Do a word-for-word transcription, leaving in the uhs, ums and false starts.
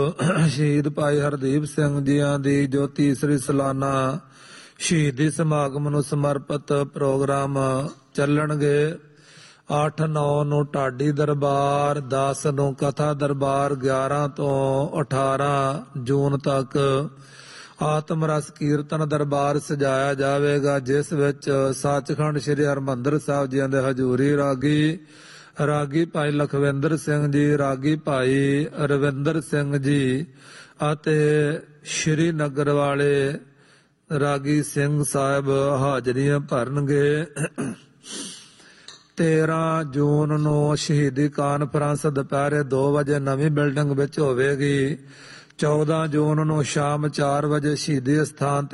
ਸ਼ਹੀਦ ਭਾਈ ਹਰਦੀਪ ਸਿੰਘ ਜੀਆਂ ਦੀ ਜੋ ਤੀਸਰੀ ਸਾਲਾਨਾ ਸ਼ਹੀਦੀ ਸਮਾਗਮ ਨੂੰ ਸਮਰਪਿਤ ਪ੍ਰੋਗਰਾਮ ਚੱਲਣਗੇ। ਅੱਠ ਨੌ ਨੂੰ ਢਾਡੀ ਦਰਬਾਰ, ਦਸ ਨੂੰ ਕਥਾ ਦਰਬਾਰ, ਗਿਆਰਾਂ ਤੋਂ ਅਠਾਰਾਂ ਜੂਨ ਤੱਕ ਆਤਮ ਰਸ ਕੀਰਤਨ ਦਰਬਾਰ ਸਜਾਇਆ ਜਾਵੇਗਾ, ਜਿਸ ਵਿੱਚ ਸੱਚਖੰਡ ਸ੍ਰੀ ਹਰਿਮੰਦਰ ਸਾਹਿਬ ਜੀਆਂ ਦੇ ਹਜ਼ੂਰੀ ਰਾਗੀ ਰਾਗੀ ਭਾਈ ਲਖਵਿੰਦਰ ਸਿੰਘ ਜੀ, ਰਾਗੀ ਭਾਈ ਰਵਿੰਦਰ ਸਿੰਘ ਜੀ ਅਤੇ ਸ਼੍ਰੀ ਨਗਰ ਵਾਲੇ ਰਾਗੀ ਸਿੰਘ ਸਾਹਿਬ ਹਾਜ਼ਰੀਆਂ ਭਰਨਗੇ। ਤੇਰਾਂ ਜੂਨ ਨੂੰ ਸ਼ਹੀਦੀ ਕਾਨਫਰੰਸ ਦੁਪਹਿਰੇ ਦੋ ਵਜੇ ਨਵੀਂ ਬਿਲਡਿੰਗ ਵਿੱਚ ਹੋਵੇਗੀ। ਚੌਦਾਂ ਜੂਨ ਨੂੰ ਸ਼ਾਮ ਚਾਰ ਵਜੇ ਸ਼ਹੀਦੀ ਅਸਥਾਨ